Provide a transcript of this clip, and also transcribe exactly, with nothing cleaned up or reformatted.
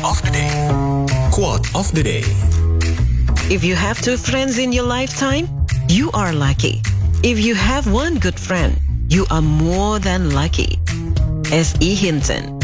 of the day. Quote of the day. If you have two friends in your lifetime, you are lucky. If you have one good friend, you are more than lucky. S E. Hinton.